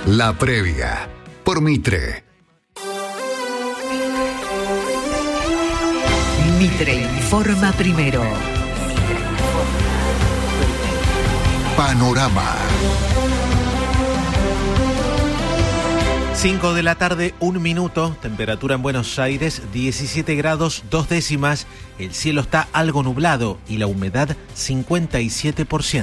La previa, por Mitre. Mitre informa primero. Panorama. 5 de la tarde, 1 minuto, temperatura en Buenos Aires, 17 grados, 2 décimas, el cielo está algo nublado y la humedad 57%.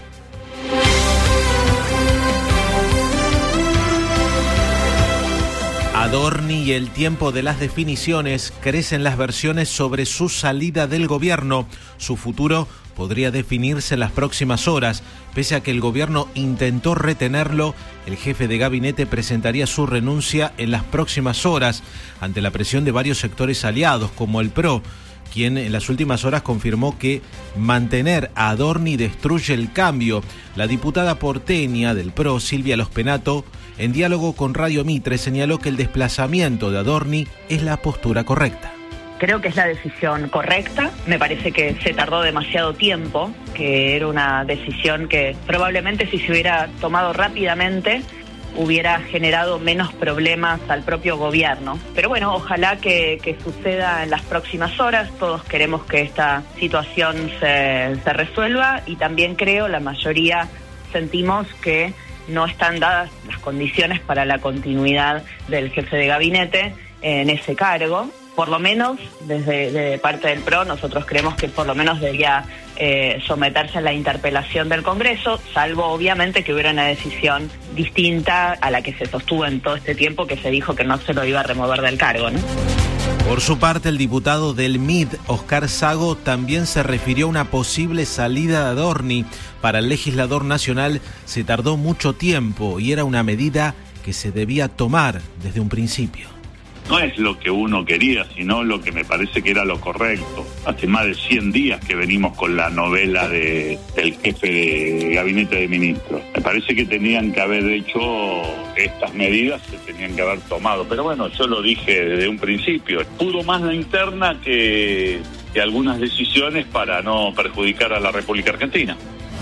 Adorni y el tiempo de las definiciones, crecen las versiones sobre su salida del gobierno. Su futuro podría definirse en las próximas horas. Pese a que el gobierno intentó retenerlo, el jefe de gabinete presentaría su renuncia en las próximas horas, ante la presión de varios sectores aliados, como el PRO, quien en las últimas horas confirmó que mantener a Adorni destruye el cambio. La diputada porteña del PRO, Silvia Lospenato, en diálogo con Radio Mitre, señaló que el desplazamiento de Adorni es la postura correcta. Creo que es la decisión correcta. Me parece que se tardó demasiado tiempo, que era una decisión que probablemente si se hubiera tomado rápidamente hubiera generado menos problemas al propio gobierno. Pero bueno, ojalá que suceda en las próximas horas. Todos queremos que esta situación se resuelva y también creo, la mayoría sentimos que no están dadas las condiciones para la continuidad del jefe de gabinete en ese cargo. Por lo menos, desde parte del PRO, nosotros creemos que por lo menos debería someterse a la interpelación del Congreso, salvo obviamente que hubiera una decisión distinta a la que se sostuvo en todo este tiempo, que se dijo que no se lo iba a remover del cargo, ¿no? Por su parte, el diputado del MID, Oscar Sago, también se refirió a una posible salida de Adorni. Para el legislador nacional se tardó mucho tiempo y era una medida que se debía tomar desde un principio. No es lo que uno quería, sino lo que me parece que era lo correcto. Hace más de 100 días que venimos con la novela del jefe de gabinete de ministros. Me parece que tenían que haber hecho estas medidas, se tenían que haber tomado. Pero bueno, yo lo dije desde un principio. Pudo más la interna que algunas decisiones para no perjudicar a la República Argentina.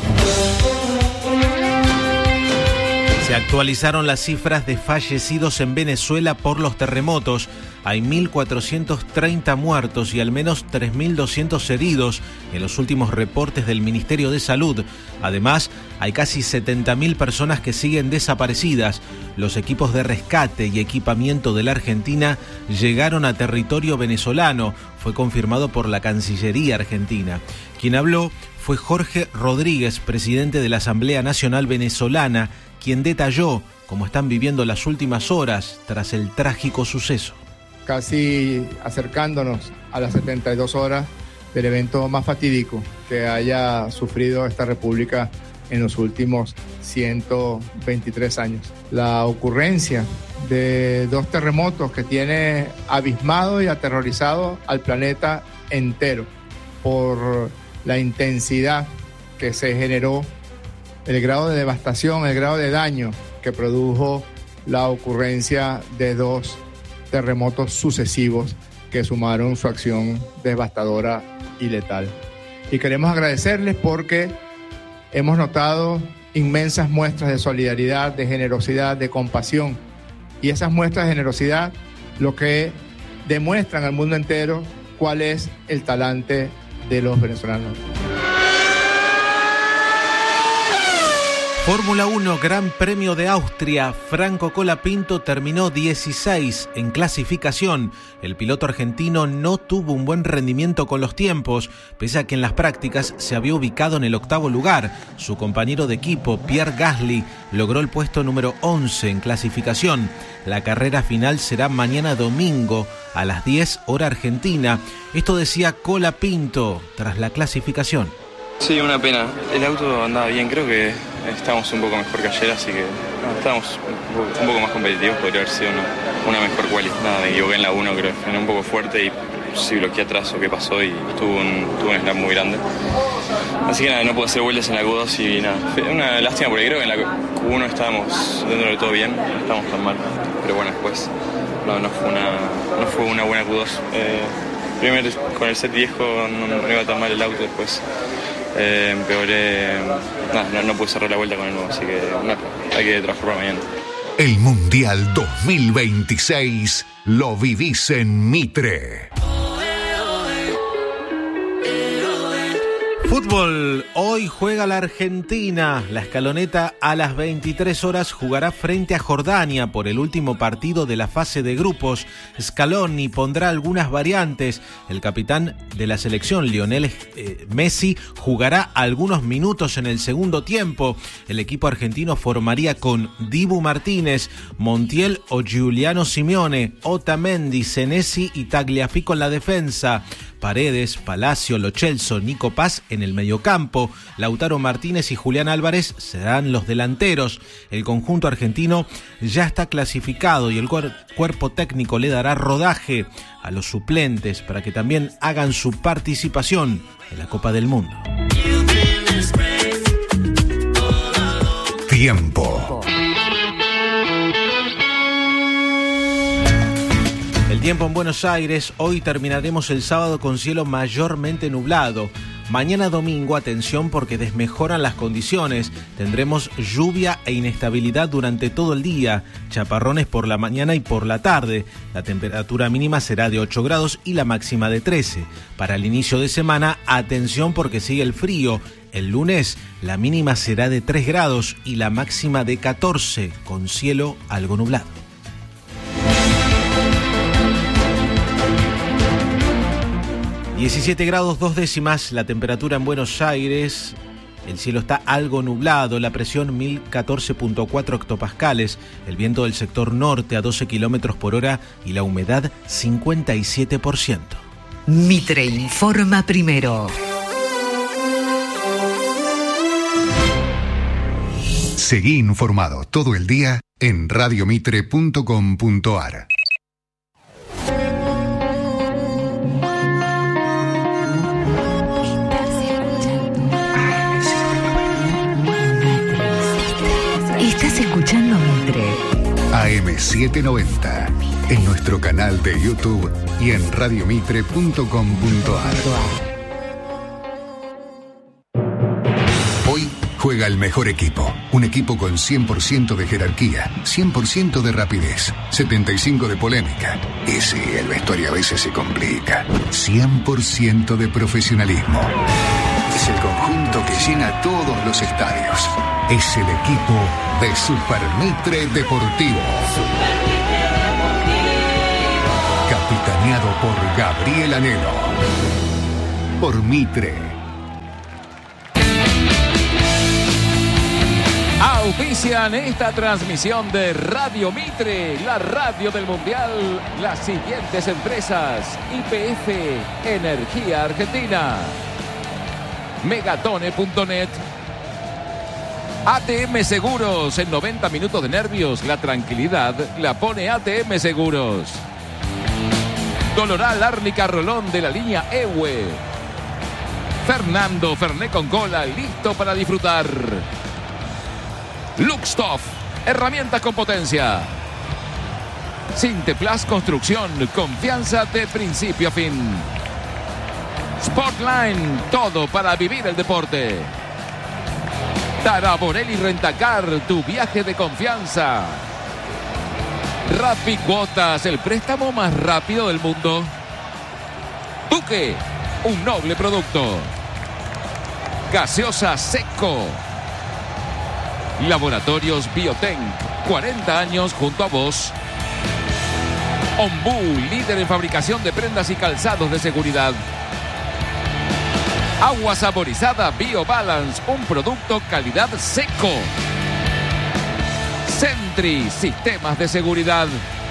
Se actualizaron las cifras de fallecidos en Venezuela por los terremotos. Hay 1.430 muertos y al menos 3.200 heridos en los últimos reportes del Ministerio de Salud. Además, hay casi 70.000 personas que siguen desaparecidas. Los equipos de rescate y equipamiento de la Argentina llegaron a territorio venezolano. Fue confirmado por la Cancillería argentina. Quien habló fue Jorge Rodríguez, presidente de la Asamblea Nacional Venezolana, quien detalló cómo están viviendo las últimas horas tras el trágico suceso. Casi acercándonos a las 72 horas del evento más fatídico que haya sufrido esta república en los últimos 123 años. La ocurrencia de 2 terremotos que tiene abismado y aterrorizado al planeta entero por la intensidad que se generó, el grado de devastación, el grado de daño que produjo la ocurrencia de 2 terremotos sucesivos que sumaron su acción devastadora y letal. Y queremos agradecerles porque hemos notado inmensas muestras de solidaridad, de generosidad, de compasión. Y esas muestras de generosidad lo que demuestran al mundo entero cuál es el talante de los venezolanos. Fórmula 1, Gran Premio de Austria. Franco Colapinto terminó 16 en clasificación. El piloto argentino no tuvo un buen rendimiento con los tiempos, pese a que en las prácticas se había ubicado en el 8º lugar. Su compañero de equipo, Pierre Gasly, logró el puesto número 11 en clasificación. La carrera final será mañana domingo a las 10 hora argentina. Esto decía Colapinto tras la clasificación. Sí, una pena. El auto andaba bien, creo que estábamos un poco mejor que ayer, así que estábamos un poco más competitivos, podría haber sido una mejor quali. Nada, me equivoqué en la 1, creo que frené un poco fuerte y sí bloqueé atrás o qué pasó y tuve un snap muy grande. Así que nada, no pude hacer vueltas en la Q2 y nada. Fue una lástima porque creo que en la Q1 estábamos dentro de todo bien, no estábamos tan mal. Pero bueno, después no fue una buena Q2. Primero con el set viejo no iba tan mal el auto, después empeoré, no pude cerrar la vuelta con el nuevo, así que hay que trabajar para mañana. El Mundial 2026 lo vivís en Mitre. Fútbol, hoy juega la Argentina. La escaloneta a las 23 horas jugará frente a Jordania por el último partido de la fase de grupos. Scaloni pondrá algunas variantes. El capitán de la selección, Lionel Messi, jugará algunos minutos en el segundo tiempo. El equipo argentino formaría con Dibu Martínez, Montiel o Giuliano Simeone, Otamendi, Senesi y Tagliafico en la defensa. Paredes, Palacio, Lo Celso, Nico Paz en el mediocampo, Lautaro Martínez y Julián Álvarez serán los delanteros. El conjunto argentino ya está clasificado y el cuerpo técnico le dará rodaje a los suplentes para que también hagan su participación en la Copa del Mundo. Tiempo. El tiempo en Buenos Aires, hoy terminaremos el sábado con cielo mayormente nublado. Mañana domingo, atención porque desmejoran las condiciones. Tendremos lluvia e inestabilidad durante todo el día, chaparrones por la mañana y por la tarde. La temperatura mínima será de 8 grados y la máxima de 13. Para el inicio de semana, atención porque sigue el frío. El lunes, la mínima será de 3 grados y la máxima de 14, con cielo algo nublado. ...17 grados 2 décimas la temperatura en Buenos Aires. El cielo está algo nublado, la presión 1014.4 hectopascales, el viento del sector norte a 12 kilómetros por hora y la humedad 57%. Mitre informa primero. Seguí informado todo el día en radiomitre.com.ar. Estás escuchando Mitre. AM790, en nuestro canal de YouTube y en radiomitre.com.ar. Hoy juega el mejor equipo, un equipo con 100% de jerarquía, 100% de rapidez, 75% de polémica. Y sí, el vestuario a veces se complica. 100% de profesionalismo. Es el conjunto que llena todos los estadios. Es el equipo de Super Mitre Deportivo. Capitaneado por Gabriel Anelo. Por Mitre. Auspician esta transmisión de Radio Mitre, la radio del Mundial, las siguientes empresas: YPF, Energía Argentina, Megatone.net, ATM Seguros. En 90 minutos de nervios, la tranquilidad la pone ATM Seguros. Doloral Árnica Rolón de la línea EWE. Fernando Fernet con cola, listo para disfrutar. Luxtoff, herramientas con potencia. Sinteplas Construcción, confianza de principio a fin. Sportline, todo para vivir el deporte. Taraborelli Rentacar, tu viaje de confianza. Rappi Cuotas, el préstamo más rápido del mundo. Duque, un noble producto. Gaseosa Seco. Laboratorios Bioten, 40 años junto a vos. Ombú, líder en fabricación de prendas y calzados de seguridad. Agua saborizada BioBalance, un producto calidad seco. Sentry, sistemas de seguridad.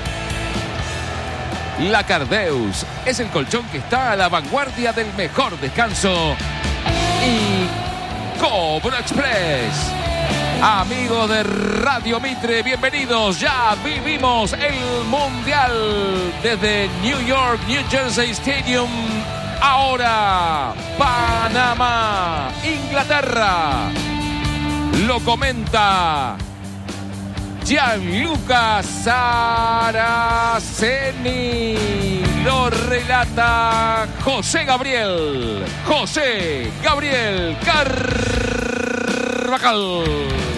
La Cardeus, es el colchón que está a la vanguardia del mejor descanso. Y Cobro Express. Amigos de Radio Mitre, bienvenidos. Ya vivimos el Mundial desde New York, New Jersey Stadium. Ahora, Panamá, Inglaterra. Lo comenta Gianluca Saraceni. Lo relata José Gabriel Carvajal.